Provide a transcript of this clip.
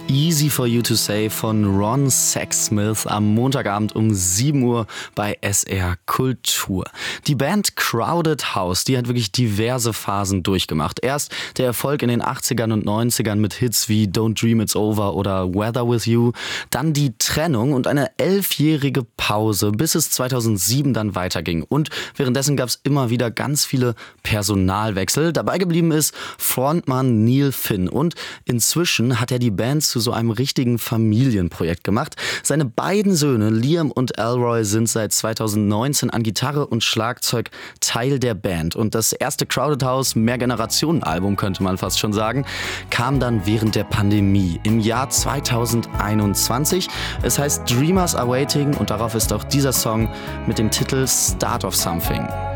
Easy for You to Say von Ron Sexsmith am Montagabend um 7 Uhr bei SR Kultur. Die Band Crowded House, die hat wirklich diverse Phasen durchgemacht. Erst der Erfolg in den 80ern und 90ern mit Hits wie Don't Dream It's Over oder Weather With You, dann die Trennung und eine 11-jährige Pause, bis es 2007 dann weiterging. Und währenddessen gab es immer wieder ganz viele Personalwechsel. Dabei geblieben ist Frontmann Neil Finn und inzwischen hat er die Band zu so einem richtigen Familienprojekt gemacht. Seine beiden Söhne Liam und Elroy sind seit 2019 an Gitarre und Schlagzeug Teil der Band. Und das erste Crowded House Mehrgenerationen-Album, könnte man fast schon sagen, kam dann während der Pandemie im Jahr 2021. Es heißt Dreamers Are Waiting und darauf ist auch dieser Song mit dem Titel Start of Something.